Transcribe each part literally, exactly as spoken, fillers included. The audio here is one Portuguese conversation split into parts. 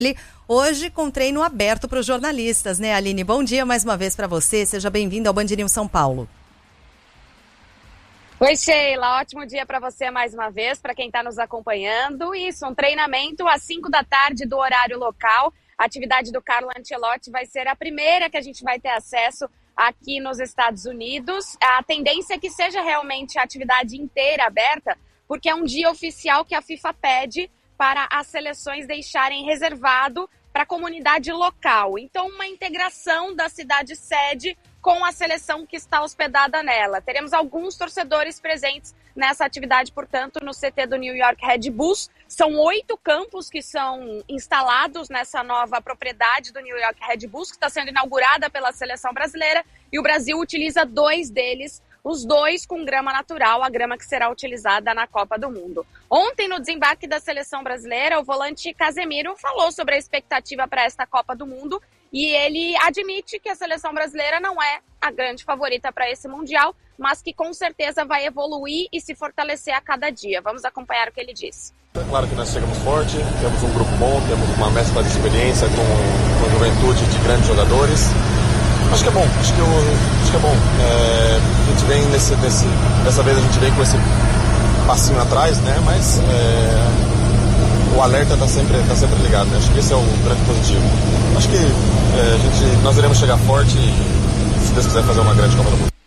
Hoje com treino aberto para os jornalistas, né, Aline? Bom dia mais uma vez para você, seja bem-vinda ao Band News São Paulo. Oi, Sheila, ótimo dia para você mais uma vez, para quem está nos acompanhando. Isso, um treinamento às cinco da tarde do horário local. A atividade do Carlo Ancelotti vai ser a primeira que a gente vai ter acesso aqui nos Estados Unidos. A tendência é que seja realmente a atividade inteira aberta, porque é um dia oficial que a FIFA pede para as seleções deixarem reservado para a comunidade local. Então, uma integração da cidade sede com a seleção que está hospedada nela. Teremos alguns torcedores presentes nessa atividade, portanto, no C T do New York Red Bulls. São oito campos que são instalados nessa nova propriedade do New York Red Bulls, que está sendo inaugurada pela seleção brasileira, e o Brasil utiliza dois deles, os dois com grama natural, a grama que será utilizada na Copa do Mundo. Ontem, no desembarque da seleção brasileira, o volante Casemiro falou sobre a expectativa para esta Copa do Mundo e ele admite que a seleção brasileira não é a grande favorita para esse Mundial, mas que com certeza vai evoluir e se fortalecer a cada dia. Vamos acompanhar o que ele disse. É claro que nós chegamos forte, temos um grupo bom, temos uma mescla de experiência com, com juventude de grandes jogadores. Acho que é bom, acho que, eu, acho que é bom. É, a gente vem nesse, nesse, dessa vez a gente vem com esse passinho atrás, né? Mas é, o alerta está sempre, tá sempre ligado, né? Acho que esse é o grande positivo. Acho que é, a gente, nós iremos chegar forte e, se Deus quiser, fazer uma grande Copa do Mundo.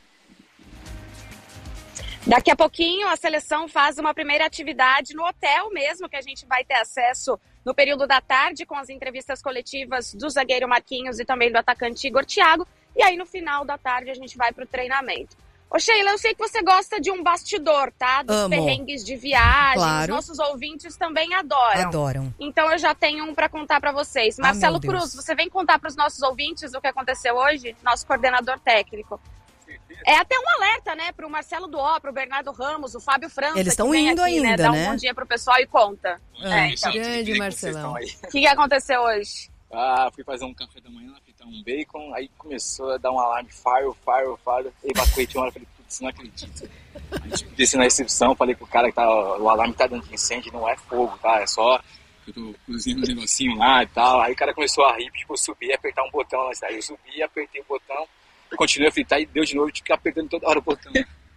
Daqui a pouquinho a seleção faz uma primeira atividade no hotel mesmo, que a gente vai ter acesso no período da tarde, com as entrevistas coletivas do zagueiro Marquinhos e também do atacante Igor Thiago. E aí no final da tarde a gente vai para o treinamento. Ô Sheila, eu sei que você gosta de um bastidor, tá? Dos Amo. Perrengues de viagem. Claro. Os nossos ouvintes também adoram. Adoram. Então eu já tenho um para contar para vocês. Ah, Marcelo meu Deus. Cruz, você vem contar para os nossos ouvintes o que aconteceu hoje? Nosso coordenador técnico. É até um alerta, né, pro Marcelo Duó, pro Bernardo Ramos, o Fábio França. Eles estão indo aqui, ainda, né? Dá um né? bom dia pro pessoal e conta. Ah, é, então. Grande Marcelão. O que, que aconteceu hoje? Ah, fui fazer um café da manhã, fritar um bacon, aí começou a dar um alarme, fire, fire, fire, evacuei de uma hora, falei, putz, não acredito. Aí desci na recepção, falei pro cara que tá, o alarme tá dando de incêndio, não é fogo, tá, é só... Eu tô cozinhando um negocinho lá e tal, aí o cara começou a rir, tipo, eu subi e apertar um botão, aí eu subi, apertei o botão, eu continuei a fritar e deu de novo, eu tive que apertando toda hora o botão.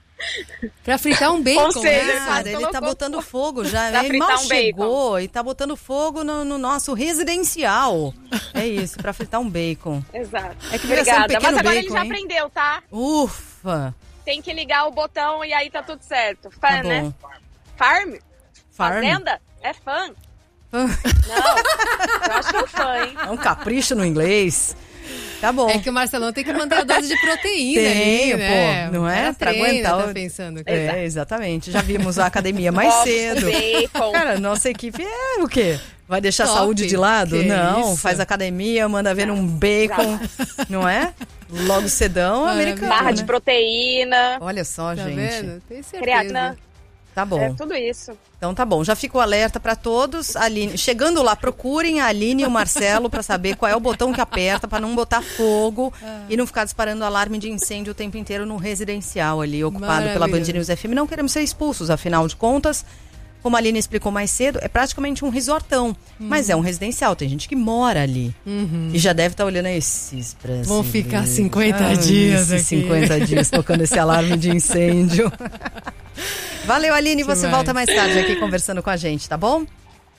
Pra fritar um bacon, Ou seja, né? Cara, ele tá botando fogo já. Pra Ele mal fritar um chegou e tá botando fogo no, no nosso residencial. É isso, pra fritar um bacon. Exato. É que devia ser um Obrigada. pequeno Mas agora bacon, ele já hein? aprendeu, tá? Ufa! Tem que ligar o botão e aí tá tudo certo. Fã, Tá né? bom. Farm? Farm? Fazenda? É fã. Fã. Não, eu acho que é o fã, hein? É um capricho no inglês. Tá bom. É que o Marcelão tem que manter a dose de proteína Tem, aí, né? pô, não é? O cara Pra treina, aguentar tá o... pensando aqui. É, exatamente. Já vimos a academia mais Ovos, cedo. bacon. Cara, nossa equipe é o quê? Vai deixar a Top. saúde de lado? Que Não, isso. faz academia, manda ver num bacon, não é? Logo cedão, Maravilha. americano, Barra né? de proteína, Olha só, Tá gente. vendo? Tem certeza. creatina. Tá bom. É tudo isso. Então tá bom, já fica o alerta pra todos. Aline, chegando lá, procurem a Aline e o Marcelo pra saber qual é o botão que aperta pra não botar fogo e não ficar disparando alarme de incêndio o tempo inteiro no residencial ali, ocupado pela Band Maravilhoso. News F M. Não queremos ser expulsos, afinal de contas, como a Aline explicou mais cedo, é praticamente um resortão, mas é um residencial, tem gente que mora ali. Uhum. E já deve estar olhando esses brasileiros. Vão ficar cinquenta Ah, dias esses aqui. cinquenta dias tocando esse alarme de incêndio. Valeu, Aline, você Demais. volta mais tarde aqui conversando com a gente, tá bom?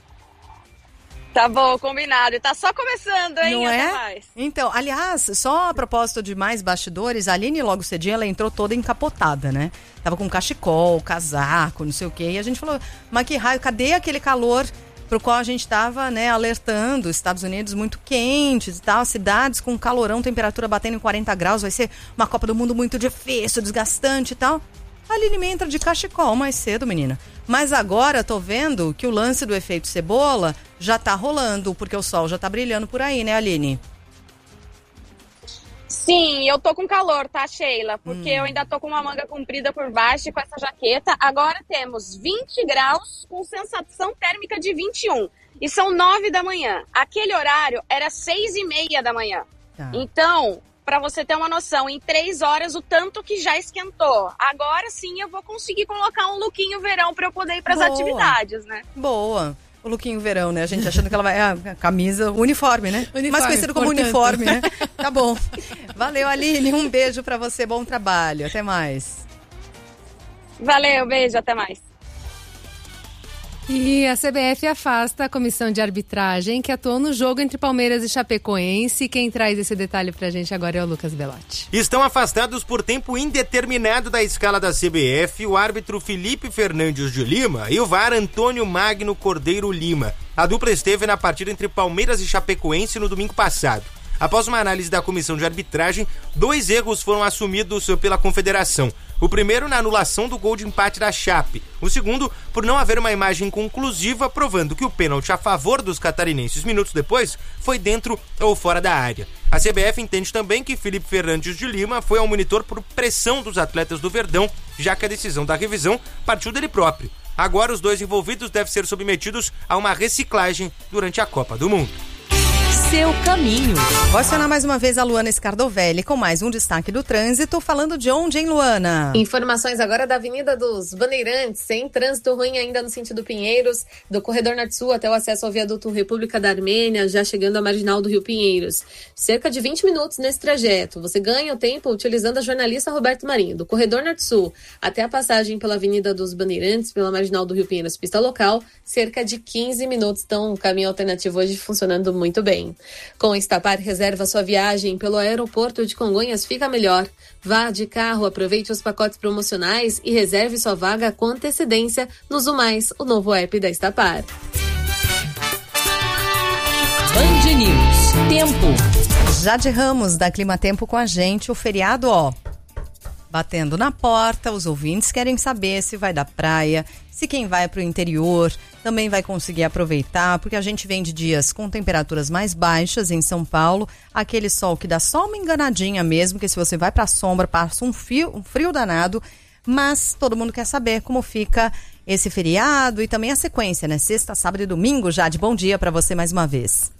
Tá bom, combinado. E tá só começando, hein? Não Até é? mais. Então, aliás, só a propósito de mais bastidores, a Aline logo cedinho, ela entrou toda encapotada, né? Tava com cachecol, casaco, não sei o quê. E a gente falou, mas que raio, cadê aquele calor pro qual a gente tava, né, alertando? Estados Unidos muito quentes e tal, cidades com calorão, temperatura batendo em quarenta graus, vai ser uma Copa do Mundo muito difícil, desgastante e tal. A Aline me entra de cachecol mais cedo, menina. Mas agora tô vendo que o lance do efeito cebola já tá rolando, porque o sol já tá brilhando por aí, né, Aline? Sim, eu tô com calor, tá, Sheila? Porque eu ainda tô com uma manga comprida por baixo e com essa jaqueta. Agora temos vinte graus com sensação térmica de vinte e um. E são nove da manhã. Aquele horário era seis e meia da manhã. Tá. Então, para você ter uma noção, em três horas o tanto que já esquentou. Agora sim eu vou conseguir colocar um lookinho verão para eu poder ir para as Boa. atividades, né? Boa. o lookinho verão, né? A gente achando que ela vai... A camisa, o uniforme, né? Uniforme, mais conhecido como portanto. uniforme, né? Tá bom. Valeu, Aline. Um beijo pra você. Bom trabalho. Até mais. Valeu, beijo, até mais. E a C B F afasta a comissão de arbitragem que atuou no jogo entre Palmeiras e Chapecoense. Quem traz esse detalhe pra gente agora é o Lucas Belotti. Estão afastados por tempo indeterminado da escala da C B F o árbitro Felipe Fernandes de Lima e o V A R Antônio Magno Cordeiro Lima. A dupla esteve na partida entre Palmeiras e Chapecoense no domingo passado. Após uma análise da comissão de arbitragem, dois erros foram assumidos pela confederação. O primeiro na anulação do gol de empate da Chape. O segundo, por não haver uma imagem conclusiva provando que o pênalti a favor dos catarinenses minutos depois foi dentro ou fora da área. A C B F entende também que Felipe Fernandes de Lima foi ao monitor por pressão dos atletas do Verdão, já que a decisão da revisão partiu dele próprio. Agora os dois envolvidos devem ser submetidos a uma reciclagem durante a Copa do Mundo. Seu caminho. Vou acionar mais uma vez a Luana Scardovelli com mais um destaque do trânsito. Falando de onde, hein, Luana? Informações agora da Avenida dos Bandeirantes, sem trânsito ruim ainda no sentido Pinheiros, do Corredor Norte-Sul até o acesso ao viaduto República da Armênia, já chegando à marginal do Rio Pinheiros. Cerca de vinte minutos nesse trajeto. Você ganha o tempo utilizando a jornalista Roberto Marinho, do Corredor Norte-Sul até a passagem pela Avenida dos Bandeirantes, pela marginal do Rio Pinheiros, pista local, cerca de quinze minutos. Então, um caminho alternativo hoje funcionando muito bem. Com o Estapar, reserva sua viagem pelo aeroporto de Congonhas, fica melhor. Vá de carro, aproveite os pacotes promocionais e reserve sua vaga com antecedência no Zoom Mais, o novo app da Estapar. Band News. Tempo. Jade Ramos, da Clima Tempo com a gente. O feriado, ó, batendo na porta. Os ouvintes querem saber se vai da praia, se quem vai para o interior também vai conseguir aproveitar, porque a gente vem de dias com temperaturas mais baixas em São Paulo, aquele sol que dá só uma enganadinha mesmo, que se você vai para a sombra passa um frio, um frio danado, mas todo mundo quer saber como fica esse feriado e também a sequência, né? Sexta, sábado e domingo. Jade, bom dia para você mais uma vez.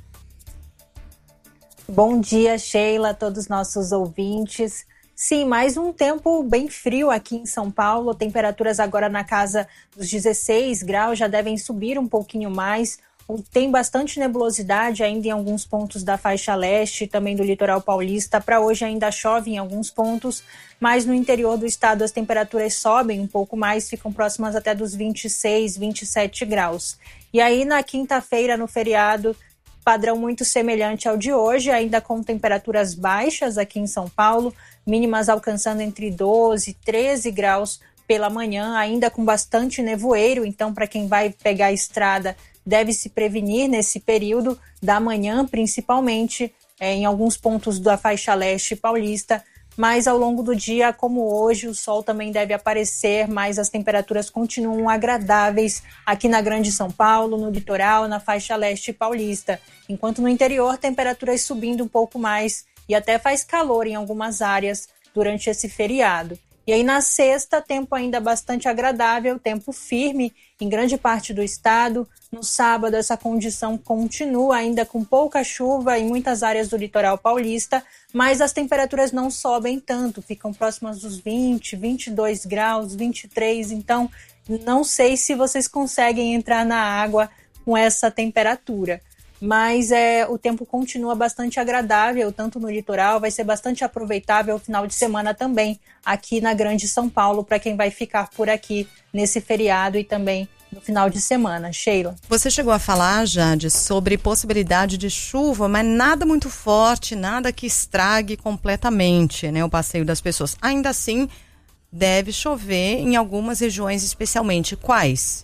Bom dia, Sheila, todos os nossos ouvintes. Sim, mais um tempo bem frio aqui em São Paulo, temperaturas agora na casa dos dezesseis graus, já devem subir um pouquinho mais. Tem bastante nebulosidade ainda em alguns pontos da faixa leste, também do litoral paulista. Para hoje ainda chove em alguns pontos, mas no interior do estado as temperaturas sobem um pouco mais, ficam próximas até dos vinte e seis, vinte e sete graus. E aí na quinta-feira, no feriado, padrão muito semelhante ao de hoje, ainda com temperaturas baixas aqui em São Paulo, mínimas alcançando entre doze e treze graus pela manhã, ainda com bastante nevoeiro, então para quem vai pegar a estrada deve se prevenir nesse período da manhã, principalmente é, em alguns pontos da faixa leste paulista, mas ao longo do dia, como hoje, o sol também deve aparecer, mas as temperaturas continuam agradáveis aqui na Grande São Paulo, no litoral, na faixa leste paulista, enquanto no interior temperaturas subindo um pouco mais e até faz calor em algumas áreas durante esse feriado. E aí na sexta, tempo ainda bastante agradável, tempo firme em grande parte do estado. No sábado, essa condição continua ainda com pouca chuva em muitas áreas do litoral paulista, mas as temperaturas não sobem tanto, ficam próximas dos vinte, vinte e dois graus, vinte e três, então não sei se vocês conseguem entrar na água com essa temperatura. Mas é, o tempo continua bastante agradável, tanto no litoral, vai ser bastante aproveitável o final de semana também, aqui na Grande São Paulo, para quem vai ficar por aqui nesse feriado e também no final de semana. Sheila. Você chegou a falar, Jade, sobre possibilidade de chuva, mas nada muito forte, nada que estrague completamente, né, o passeio das pessoas. Ainda assim, deve chover em algumas regiões, especialmente quais?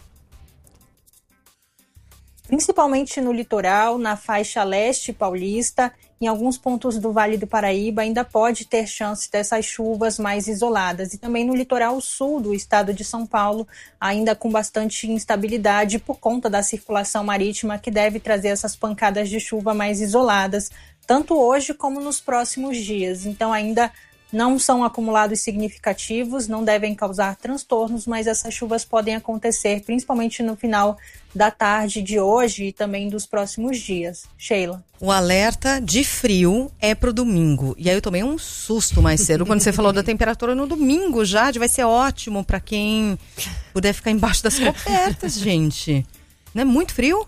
Principalmente no litoral, na faixa leste paulista, em alguns pontos do Vale do Paraíba ainda pode ter chance dessas chuvas mais isoladas. E também no litoral sul do estado de São Paulo, ainda com bastante instabilidade por conta da circulação marítima que deve trazer essas pancadas de chuva mais isoladas, tanto hoje como nos próximos dias. Então ainda não são acumulados significativos, não devem causar transtornos, mas essas chuvas podem acontecer principalmente no final da tarde de hoje e também dos próximos dias. Sheila. O alerta de frio é pro domingo. E aí eu tomei um susto mais cedo quando você falou da temperatura no domingo, Jade. Vai ser ótimo para quem puder ficar embaixo das cobertas, gente. Não é muito frio?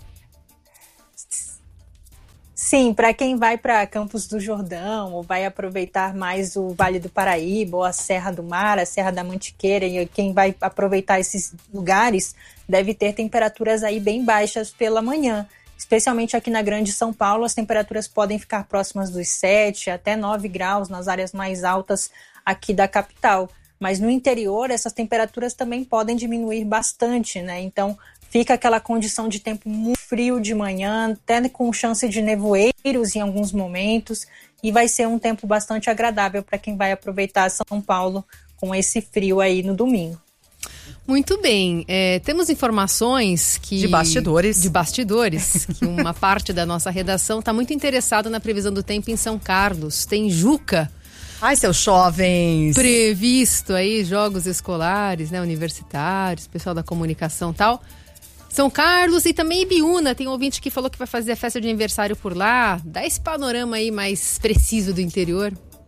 Sim, para quem vai para Campos do Jordão ou vai aproveitar mais o Vale do Paraíba ou a Serra do Mar, a Serra da Mantiqueira, e quem vai aproveitar esses lugares deve ter temperaturas aí bem baixas pela manhã. Especialmente aqui na Grande São Paulo, as temperaturas podem ficar próximas dos sete até nove graus nas áreas mais altas aqui da capital. Mas no interior, essas temperaturas também podem diminuir bastante, né? Então, fica aquela condição de tempo muito frio de manhã, até com chance de nevoeiros em alguns momentos, e vai ser um tempo bastante agradável para quem vai aproveitar São Paulo com esse frio aí no domingo. Muito bem, é, temos informações que... De bastidores. De bastidores, que uma parte da nossa redação está muito interessada na previsão do tempo em São Carlos. Tem Juca. Ai, seus jovens. Previsto aí, jogos escolares, né, universitários, pessoal da comunicação e tal. São Carlos e também Ibiúna, tem um ouvinte que falou que vai fazer a festa de aniversário por lá. Dá esse panorama aí mais preciso do interior.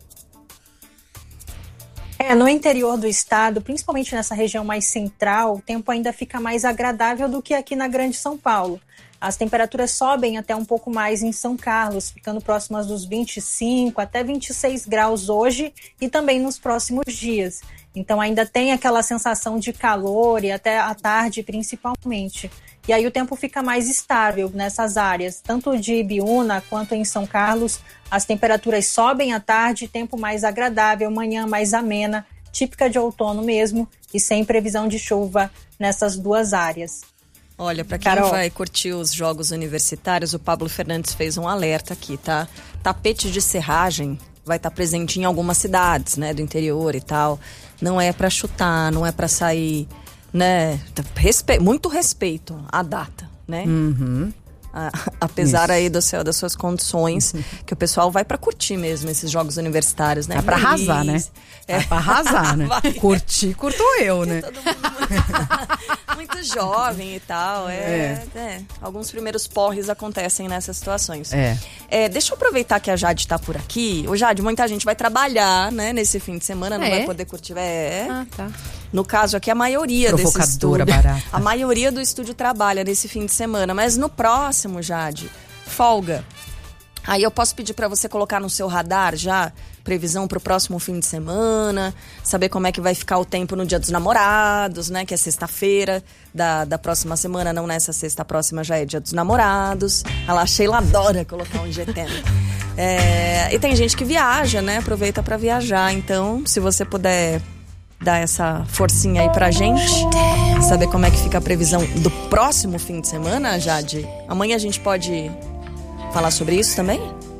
É, no interior do estado, principalmente nessa região mais central, o tempo ainda fica mais agradável do que aqui na Grande São Paulo. As temperaturas sobem até um pouco mais em São Carlos, ficando próximas dos vinte e cinco até vinte e seis graus hoje e também nos próximos dias. Então ainda tem aquela sensação de calor e até à tarde principalmente. E aí o tempo fica mais estável nessas áreas, tanto de Ibiúna quanto em São Carlos. As temperaturas sobem à tarde, tempo mais agradável, manhã mais amena, típica de outono mesmo, e sem previsão de chuva nessas duas áreas. Olha, para quem Carol. vai curtir os jogos universitários, o Pablo Fernandes fez um alerta aqui, tá? Tapete de serragem vai estar presente em algumas cidades, né, do interior e tal. Não é para chutar, não é para sair, né? Respe... Muito respeito à data, né? Uhum. A, apesar Isso. aí do seu, das suas condições, que o pessoal vai pra curtir mesmo esses jogos universitários, né? É pra arrasar, né? É, é pra arrasar, né? Vai. Curtir, curto eu, né? Todo mundo muito jovem e tal. É, É. é. Alguns primeiros porres acontecem nessas situações. É. É, deixa eu aproveitar que a Jade tá por aqui. Ô, Jade, muita gente vai trabalhar, né? Nesse fim de semana, não É? vai poder curtir. É. Ah, tá. No caso aqui, a maioria desse Provocadora estúdio... barata. A maioria do estúdio trabalha nesse fim de semana. Mas no próximo, Jade, folga. Aí eu posso pedir pra você colocar no seu radar já previsão pro próximo fim de semana, saber como é que vai ficar o tempo no Dia dos Namorados, né? Que é sexta-feira da, da próxima semana, não nessa sexta, a próxima já é Dia dos Namorados. A Sheila adora colocar um G T M. É, e tem gente que viaja, né? Aproveita pra viajar. Então, se você puder dar essa forcinha aí pra gente, saber como é que fica a previsão do próximo fim de semana, Jade. Amanhã a gente pode falar sobre isso também?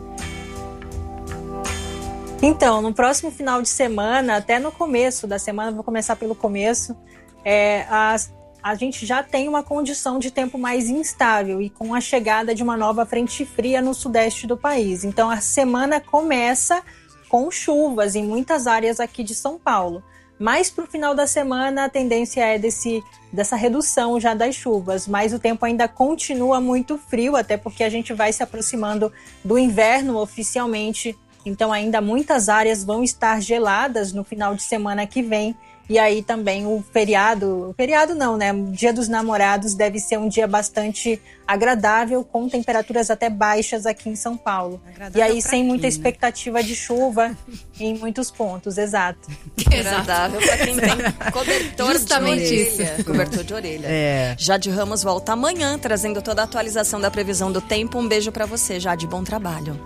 Então, no próximo final de semana, até no começo da semana, vou começar pelo começo, é, a, a gente já tem uma condição de tempo mais instável e com a chegada de uma nova frente fria no sudeste do país. Então, a semana começa com chuvas em muitas áreas aqui de São Paulo. Mas para o final da semana, a tendência é desse, dessa redução já das chuvas. Mas o tempo ainda continua muito frio, até porque a gente vai se aproximando do inverno oficialmente. Então ainda muitas áreas vão estar geladas no final de semana que vem. E aí também o feriado, o feriado não, né? O Dia dos Namorados deve ser um dia bastante agradável, com temperaturas até baixas aqui em São Paulo. Agradável e aí sem aqui, muita né? expectativa de chuva em muitos pontos, exato. Agradável pra quem tem cobertor Justamente de orelha. Cobertor de orelha. É. Jade Ramos volta amanhã, trazendo toda a atualização da previsão do tempo. Um beijo pra você, Jade. Bom trabalho.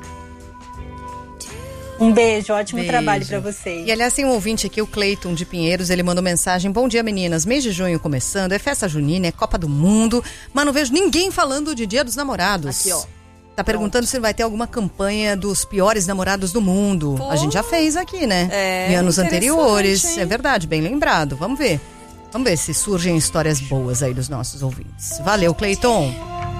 Um beijo, ótimo Beijo. trabalho para vocês. E aliás, tem um ouvinte aqui, o Cleiton de Pinheiros, ele mandou mensagem: bom dia, meninas, mês de junho começando, é festa junina, é Copa do Mundo, mas não vejo ninguém falando de Dia dos Namorados. Aqui, ó. Tá perguntando se vai ter alguma campanha dos piores namorados do mundo. Pô. A gente já fez aqui, né? É, em anos interessante, anteriores. hein? É verdade, bem lembrado. Vamos ver. Vamos ver se surgem histórias boas aí dos nossos ouvintes. Valeu, Cleiton.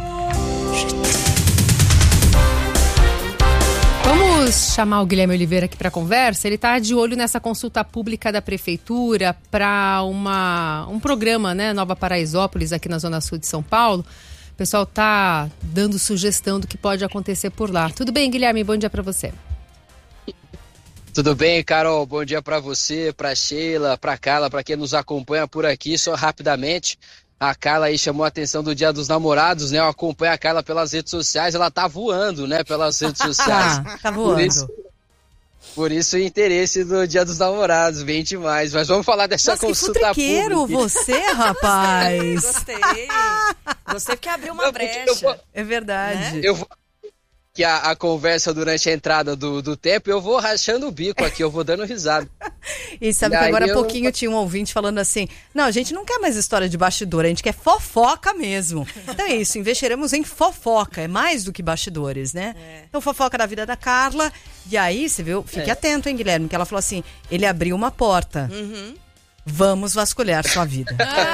Vamos chamar o Guilherme Oliveira aqui para conversa. Ele está de olho nessa consulta pública da prefeitura para uma um programa, né, Nova Paraisópolis, aqui na Zona Sul de São Paulo. O pessoal tá dando sugestão do que pode acontecer por lá. Tudo bem, Guilherme? Bom dia para você. Tudo bem, Carol? Bom dia para você, para Sheila, para Carla, para quem nos acompanha por aqui. Só rapidamente, A Carla aí chamou a atenção do Dia dos Namorados, né? Eu acompanho a Carla pelas redes sociais, ela tá voando, né? Pelas redes sociais. Ah, tá voando. Por isso, por isso o interesse do Dia dos Namorados, bem demais. Mas vamos falar dessa Nossa, consulta que futriqueiro pública. você, rapaz. Gostei. Gostei porque abriu uma Eu- eu brecha. vou- É verdade. Eu vou que a, a conversa durante a entrada do, do tempo, eu vou rachando o bico aqui, eu vou dando risada. E sabe E que agora há aí eu- pouquinho tinha um ouvinte falando assim, não, a gente não quer mais história de bastidor, a gente quer fofoca mesmo. Então é isso, investiremos em fofoca, é mais do que bastidores, né? É. Então fofoca da vida da Carla, e aí, você viu, fique É. atento, hein, Guilherme, que ela falou assim, ele abriu uma porta, Uhum. vamos vasculhar sua vida.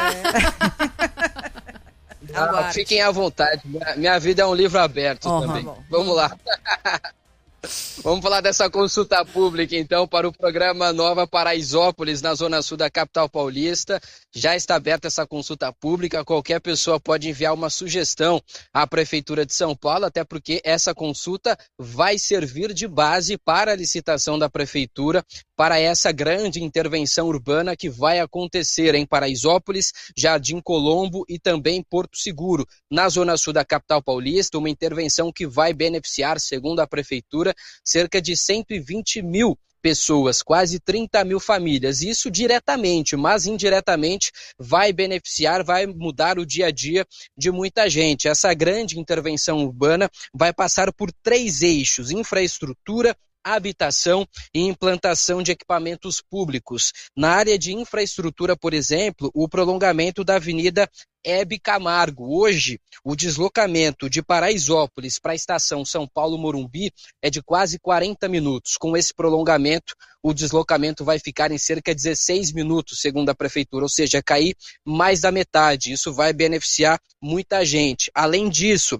Ah, Aguarde. fiquem à vontade, minha, minha vida é um livro aberto Ó, também. tá bom. Vamos lá. Vamos falar dessa consulta pública, então, para o programa Nova Paraisópolis, na Zona Sul da capital paulista. Já está aberta essa consulta pública, qualquer pessoa pode enviar uma sugestão à Prefeitura de São Paulo, até porque essa consulta vai servir de base para a licitação da Prefeitura, para essa grande intervenção urbana que vai acontecer em Paraisópolis, Jardim Colombo e também Porto Seguro, na Zona Sul da capital paulista, uma intervenção que vai beneficiar, segundo a Prefeitura, cerca de cento e vinte mil pessoas, quase trinta mil famílias. Isso diretamente, mas indiretamente vai beneficiar, vai mudar o dia a dia de muita gente. Essa grande intervenção urbana vai passar por três eixos: infraestrutura, habitação e implantação de equipamentos públicos. Na área de infraestrutura, por exemplo, o prolongamento da Avenida Hebe Camargo. Hoje, o deslocamento de Paraisópolis para a estação São Paulo-Morumbi é de quase quarenta minutos. Com esse prolongamento, o deslocamento vai ficar em cerca de dezesseis minutos, segundo a Prefeitura, ou seja, cair mais da metade. Isso vai beneficiar muita gente. Além disso,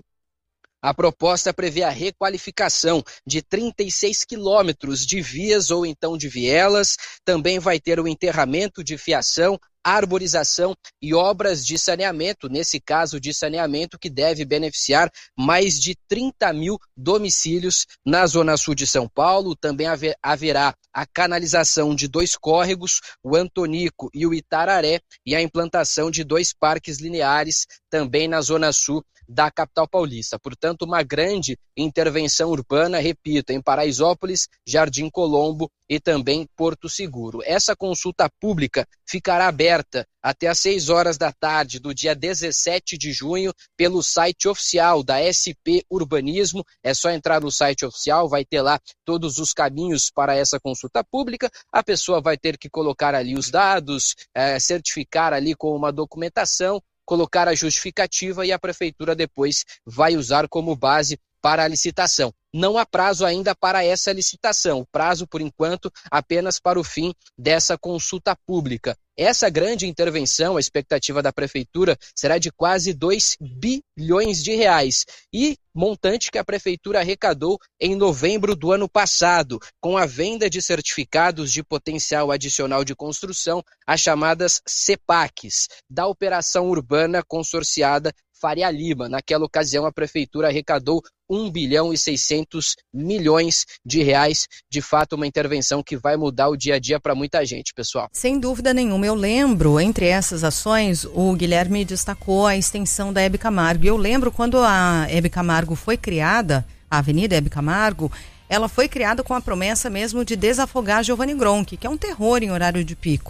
a proposta prevê a requalificação de trinta e seis quilômetros de vias ou então de vielas. Também vai ter o enterramento de fiação, arborização e obras de saneamento, nesse caso de saneamento que deve beneficiar mais de trinta mil domicílios na Zona Sul de São Paulo. Também haver, haverá a canalização de dois córregos, o Antonico e o Itararé, e a implantação de dois parques lineares também na Zona Sul da capital paulista. Portanto, uma grande intervenção urbana, repito, em Paraisópolis, Jardim Colombo e também Porto Seguro. Essa consulta pública ficará aberta até às seis horas da tarde do dia dezessete de junho pelo site oficial da S P Urbanismo. É só entrar no site oficial, vai ter lá todos os caminhos para essa consulta pública. A pessoa vai ter que colocar ali os dados, é, certificar ali com uma documentação, colocar a justificativa e a Prefeitura depois vai usar como base para a licitação. Não há prazo ainda para essa licitação. O prazo, por enquanto, apenas para o fim dessa consulta pública. Essa grande intervenção, a expectativa da Prefeitura, será de quase dois bilhões de reais. E montante que a Prefeitura arrecadou em novembro do ano passado, com a venda de certificados de potencial adicional de construção, as chamadas CEPACs, da Operação Urbana Consorciada Faria Lima. Naquela ocasião, a Prefeitura arrecadou um bilhão e seiscentos milhões de reais. De fato, uma intervenção que vai mudar o dia a dia para muita gente, pessoal. Sem dúvida nenhuma. Eu lembro, entre essas ações, o Guilherme destacou a extensão da Hebe Camargo. Eu lembro quando a Hebe Camargo foi criada, a Avenida Hebe Camargo, ela foi criada com a promessa mesmo de desafogar Giovanni Gronchi, que é um terror em horário de pico.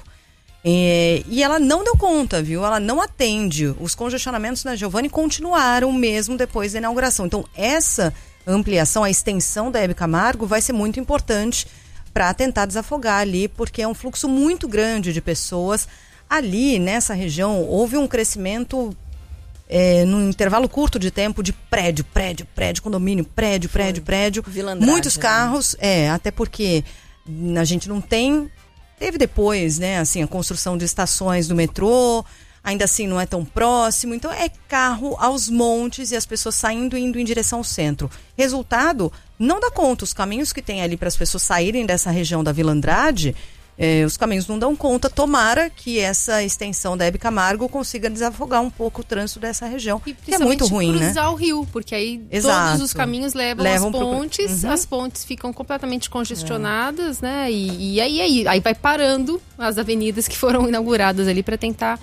É, e ela não deu conta, viu? Ela não atende. Os congestionamentos na Giovanni continuaram mesmo depois da inauguração. Então, essa ampliação, a extensão da Hebe Camargo vai ser muito importante para tentar desafogar ali, porque é um fluxo muito grande de pessoas. Ali, nessa região, houve um crescimento é, num intervalo curto de tempo de prédio, prédio, prédio, condomínio, prédio, prédio, prédio. Vila Andrade, Muitos carros, né? é, até porque a gente não tem... Teve depois, né, assim, a construção de estações do metrô, ainda assim não é tão próximo, então é carro aos montes e as pessoas saindo e indo em direção ao centro. Resultado, não dá conta, os caminhos que tem ali para as pessoas saírem dessa região da Vila Andrade, eh, os caminhos não dão conta. Tomara que essa extensão da Hebe Camargo consiga desafogar um pouco o trânsito dessa região, E que é muito ruim, né? cruzar o rio, porque aí Exato. todos os caminhos levam, Levam às pro- pontes, Uhum. as pontes ficam completamente congestionadas, né? E, e aí, aí, aí vai parando as avenidas que foram inauguradas ali para tentar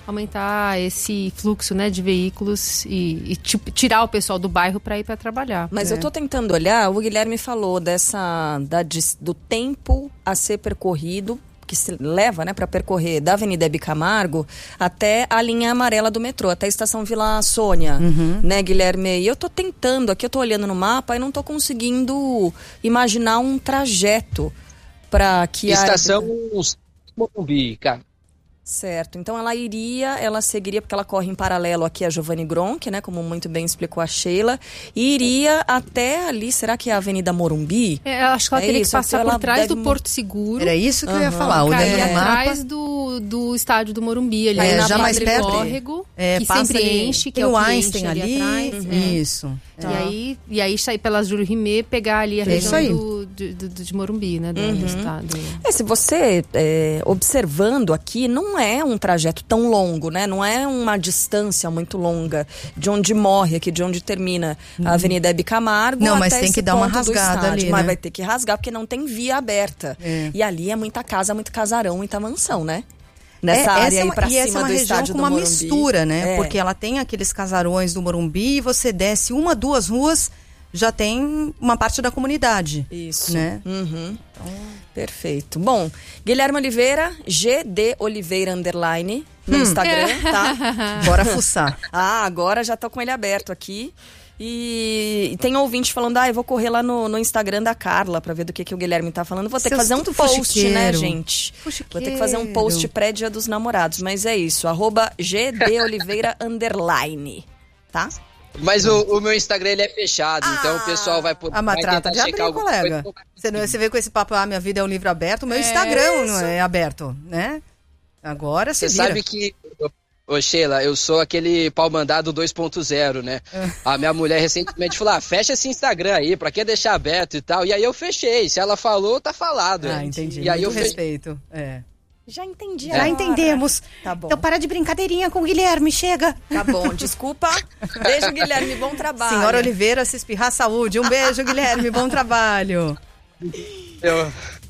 aumentar esse fluxo, né, de veículos e, e tipo, tirar o pessoal do bairro para ir para trabalhar. Mas é. eu tô tentando olhar, o Guilherme falou dessa da, do tempo a ser percorrido, que se leva, né, para percorrer da Avenida Hebe Camargo até a linha amarela do metrô, até a estação Vila Sônia, Uhum. né, Guilherme? E eu tô tentando, aqui eu tô olhando no mapa e não tô conseguindo imaginar um trajeto para que Estação a... Morumbi, cara. Certo, então ela iria, ela seguiria, porque ela corre em paralelo aqui a Giovanni Gronk, né, como muito bem explicou a Sheila, e iria até ali, será que é a Avenida Morumbi? É, eu acho que ela É teria isso, que passar ela por trás deve... do Porto Seguro. Era isso que eu ia Aham. falar. Cair Olhando no mapa. atrás do, do estádio do Morumbi, ali É, na já mais Padre perto. Córrego, É, que passa sempre ali, enche, que tem é o o que Einstein enche ali, ali. atrás. Uhum. É. Isso. E, aí, e aí sair pela Júlio Rimet, pegar ali a É isso aí. região do, de, do, do- de Morumbi, né? Do, Uhum. do estado. É, se você é, observando aqui, não é um trajeto tão longo, né? Não é uma distância muito longa de onde morre aqui, de onde termina a Avenida Hebe Camargo. Não, mas até tem esse que dar uma ponto do rasgada estádio. ali, Mas né? vai ter que rasgar, porque não tem via aberta. É. E ali é muita casa, muito casarão, muita mansão, né? Nessa É, área essa é aí uma- pra e cima essa é uma do região estádio com do uma Morumbi. mistura, né? É. Porque ela tem aqueles casarões do Morumbi e você desce uma, duas ruas, já tem uma parte da comunidade. Isso. Né? Uhum. Perfeito. Bom, Guilherme Oliveira, G D Oliveira Underline, no Hum. Instagram, tá? Bora fuçar. Ah, agora já tô com ele aberto aqui. E, e tem ouvinte falando, ah, eu vou correr lá no, no Instagram da Carla pra ver do que, que o Guilherme tá falando. Vou ter Seus que fazer um tudo post, fuxiqueiro. né, gente? Vou ter que fazer um post pré-dia dos namorados. Mas é isso, arroba G D Oliveira Underline, tá? Mas o, o meu Instagram ele é fechado, então o pessoal vai poder Ah, mas vai trata tentar de abrir, checar alguma colega. coisa. Você, não, você vê com esse papo, ah, minha vida é um livro aberto, o meu É Instagram não isso. é aberto, né? Agora você Você vira. sabe que, ô Sheila, eu sou aquele pau mandado dois ponto zero, né? A minha mulher recentemente falou, ah, fecha esse Instagram aí, pra que deixar aberto e tal? E aí eu fechei, se ela falou, tá falado. Ah, né? entendi. E aí Muito eu fechei. respeito. É. Já entendi. Já agora. entendemos. Tá bom. Então para de brincadeirinha com o Guilherme, chega. Tá bom, desculpa. Beijo, Guilherme, bom trabalho. Senhora Oliveira, se espirrar, saúde. Um beijo, Guilherme, bom trabalho. Eu...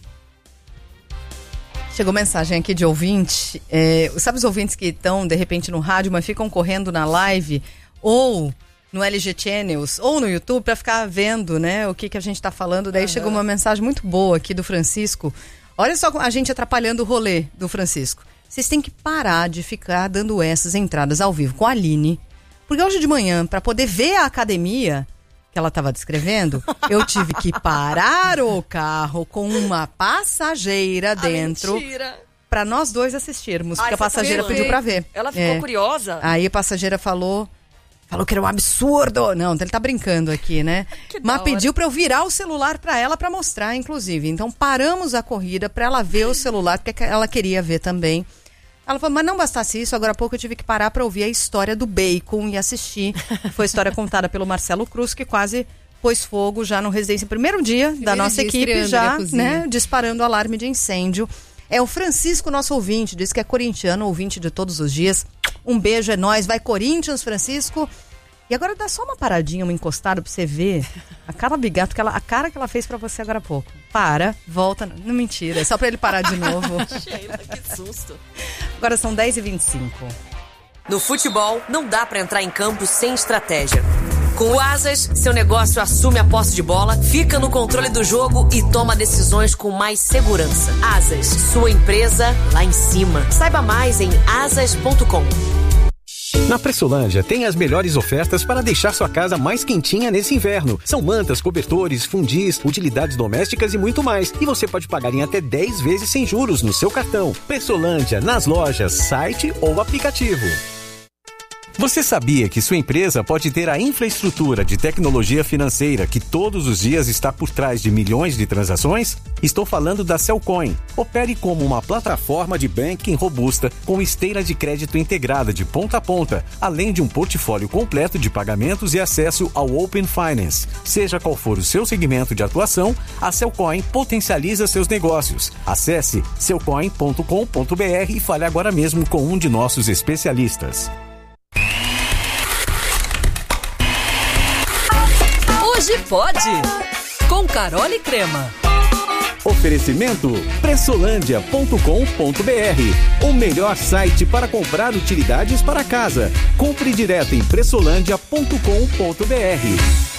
Chegou mensagem aqui de ouvinte. É, sabe os ouvintes que estão, de repente, no rádio, mas ficam correndo na live ou no L G Channels ou no YouTube para ficar vendo, né, o que, que a gente está falando. Daí uhum. chegou uma mensagem muito boa aqui do Francisco. Olha só a gente atrapalhando o rolê do Francisco. Vocês têm que parar de ficar dando essas entradas ao vivo com a Aline. Porque hoje de manhã, para poder ver a academia que ela estava descrevendo, eu tive que parar o carro com uma passageira dentro para nós dois assistirmos. Ai, porque a passageira tá pediu para ver. Ela ficou É. curiosa? Aí a passageira falou... Falou que era um absurdo. Não, ele tá brincando aqui, né? Que da Mas hora. pediu pra eu virar o celular pra ela pra mostrar, inclusive. Então paramos a corrida pra ela ver o celular, porque ela queria ver também. Ela falou, mas não bastasse isso, agora há pouco eu tive que parar pra ouvir a história do bacon e assistir. Foi a história contada pelo Marcelo Cruz, que quase pôs fogo já no Residência. Primeiro dia Primeiro da nossa dia, equipe, estreando já, na cozinha. né? Disparando o alarme de incêndio. É o Francisco, nosso ouvinte, diz que é corintiano, ouvinte de todos os dias. Um beijo, é nóis. Vai Corinthians, Francisco. E agora dá só uma paradinha, uma encostada pra você ver a cara bigato, que ela, a cara que ela fez pra você agora há pouco. Para, volta. Não, mentira, é só pra ele parar de novo. Sheila, que susto. Agora são dez e vinte e cinco. No futebol, não dá pra entrar em campo sem estratégia. Com o Asas, seu negócio assume a posse de bola, fica no controle do jogo e toma decisões com mais segurança. Asas, sua empresa lá em cima. Saiba mais em asas ponto com. Na Pressolândia tem as melhores ofertas para deixar sua casa mais quentinha nesse inverno. São mantas, cobertores, fundis, utilidades domésticas e muito mais. E você pode pagar em até dez vezes sem juros no seu cartão. Pressolândia, nas lojas, site ou aplicativo. Você sabia que sua empresa pode ter a infraestrutura de tecnologia financeira que todos os dias está por trás de milhões de transações? Estou falando da Cellcoin. Opere como uma plataforma de banking robusta com esteira de crédito integrada de ponta a ponta, além de um portfólio completo de pagamentos e acesso ao Open Finance. Seja qual for o seu segmento de atuação, a Cellcoin potencializa seus negócios. Acesse cellcoin ponto com ponto br e fale agora mesmo com um de nossos especialistas. Hoje pode! Com Carol e Crema. Oferecimento pressolândia ponto com ponto b r, o melhor site para comprar utilidades para casa. Compre direto em pressolândia ponto com ponto b r.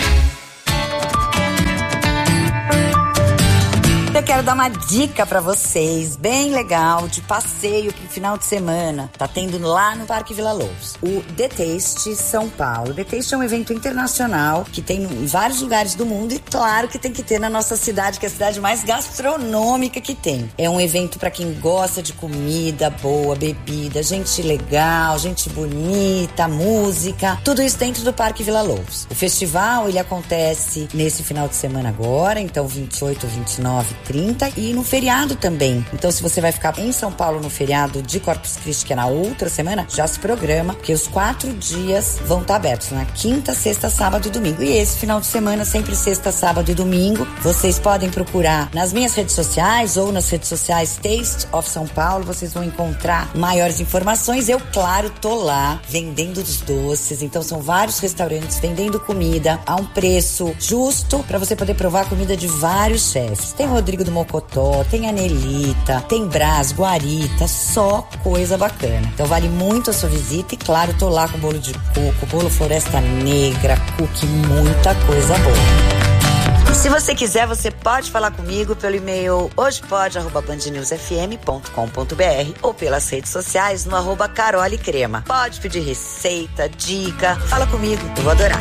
Eu quero dar uma dica pra vocês, bem legal, de passeio pro final de semana. Tá tendo lá no Parque Vila Lobos, o The Taste São Paulo. O The Taste é um evento internacional que tem em vários lugares do mundo e claro que tem que ter na nossa cidade, que é a cidade mais gastronômica que tem. É um evento pra quem gosta de comida boa, bebida, gente legal, gente bonita, música, tudo isso dentro do Parque Vila Lobos. O festival, ele acontece nesse final de semana agora, então vinte e oito, vinte e nove, trinta e no feriado também. Então se você vai ficar em São Paulo no feriado de Corpus Christi, que é na outra semana, já se programa, porque os quatro dias vão estar abertos, na quinta, sexta, sábado e domingo. E esse final de semana, sempre sexta, sábado e domingo, vocês podem procurar nas minhas redes sociais ou nas redes sociais Taste of São Paulo, vocês vão encontrar maiores informações. Eu, claro, tô lá vendendo os doces, então são vários restaurantes vendendo comida a um preço justo para você poder provar a comida de vários chefes. Tem Rodrigo do Mocotó, tem Anelita, tem Brás, Guarita, só coisa bacana. Então vale muito a sua visita e claro, tô lá com bolo de coco, bolo Floresta Negra, cookie, muita coisa boa. E se você quiser, você pode falar comigo pelo e-mail hojepode arroba band news f m ponto com ponto b r ou pelas redes sociais no arroba Carole Crema. Pode pedir receita, dica, fala comigo, eu vou adorar.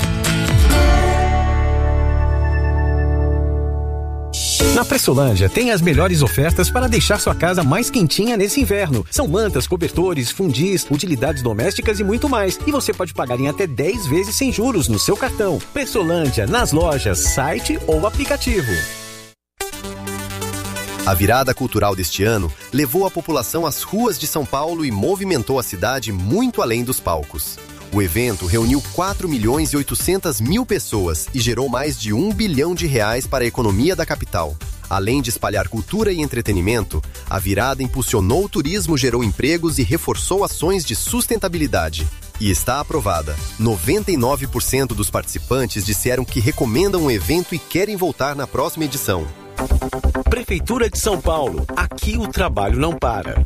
Na Pressolândia tem as melhores ofertas para deixar sua casa mais quentinha nesse inverno. São mantas, cobertores, fundis, utilidades domésticas e muito mais. E você pode pagar em até dez vezes sem juros no seu cartão. Pressolândia, nas lojas, site ou aplicativo. A virada cultural deste ano levou a população às ruas de São Paulo e movimentou a cidade muito além dos palcos. O evento reuniu quatro milhões e oitocentas mil pessoas e gerou mais de um bilhão de reais para a economia da capital. Além de espalhar cultura e entretenimento, a virada impulsionou o turismo, gerou empregos e reforçou ações de sustentabilidade. E está aprovada. noventa e nove por cento dos participantes disseram que recomendam o evento e querem voltar na próxima edição. Prefeitura de São Paulo. Aqui o trabalho não para.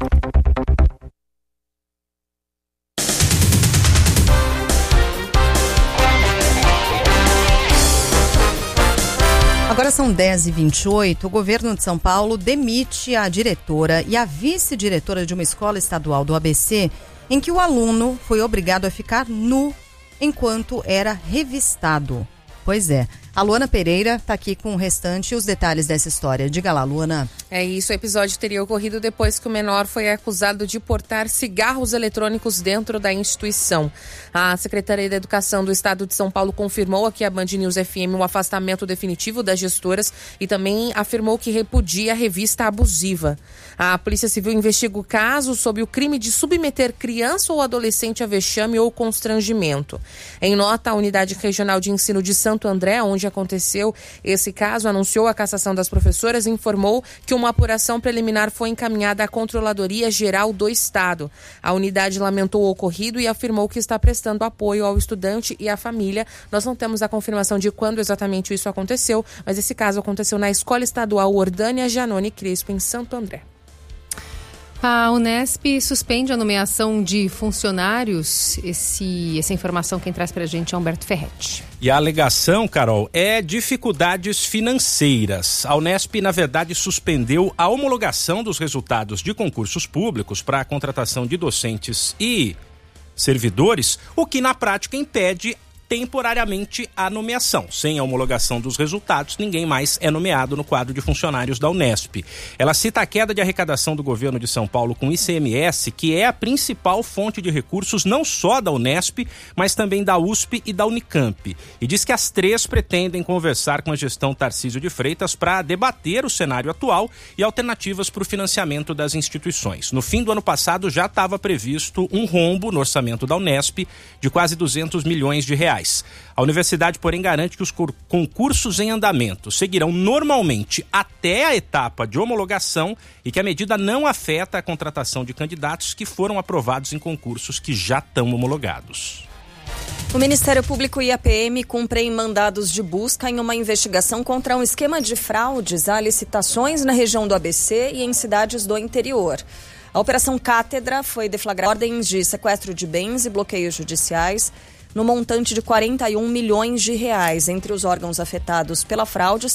Agora são dez e vinte e oito, o governo de São Paulo demite a diretora e a vice-diretora de uma escola estadual do A B C, em que o aluno foi obrigado a ficar nu enquanto era revistado. Pois é. A Luana Pereira está aqui com o restante e os detalhes dessa história. Diga lá, Luana. É isso, o episódio teria ocorrido depois que o menor foi acusado de portar cigarros eletrônicos dentro da instituição. A Secretaria da Educação do Estado de São Paulo confirmou aqui à Band News F M o afastamento definitivo das gestoras e também afirmou que repudia a revista abusiva. A Polícia Civil investiga o caso sob o crime de submeter criança ou adolescente a vexame ou constrangimento. Em nota, a Unidade Regional de Ensino de Santo André, onde aconteceu esse caso, anunciou a cassação das professoras e informou que uma apuração preliminar foi encaminhada à Controladoria Geral do Estado. A unidade lamentou o ocorrido e afirmou que está prestando apoio ao estudante e à família. Nós não temos a confirmação de quando exatamente isso aconteceu, mas esse caso aconteceu na Escola Estadual Ordânia Janone Crispo, em Santo André. A Unesp suspende a nomeação de funcionários. Esse, essa informação quem traz pra gente é Humberto Ferretti. E a alegação, Carol, é dificuldades financeiras. A Unesp, na verdade, suspendeu a homologação dos resultados de concursos públicos para a contratação de docentes e servidores, o que na prática impede temporariamente a nomeação. Sem a homologação dos resultados, ninguém mais é nomeado no quadro de funcionários da Unesp. Ela cita a queda de arrecadação do governo de São Paulo com I C M S, que é a principal fonte de recursos não só da Unesp, mas também da U S P e da Unicamp. E diz que as três pretendem conversar com a gestão Tarcísio de Freitas para debater o cenário atual e alternativas para o financiamento das instituições. No fim do ano passado já estava previsto um rombo no orçamento da Unesp de quase duzentos milhões de reais. A universidade, porém, garante que os concursos em andamento seguirão normalmente até a etapa de homologação e que a medida não afeta a contratação de candidatos que foram aprovados em concursos que já estão homologados. O Ministério Público e a P M cumprem mandados de busca em uma investigação contra um esquema de fraudes a licitações na região do A B C e em cidades do interior. A Operação Cátedra foi deflagrada ordens de sequestro de bens e bloqueios judiciais no montante de quarenta e um milhões de reais. Entre os órgãos afetados pela fraude